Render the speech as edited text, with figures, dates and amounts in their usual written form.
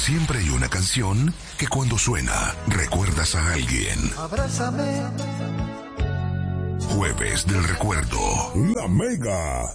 Siempre hay una canción que cuando suena recuerdas a alguien. Abrázame. Jueves del recuerdo. La Mega.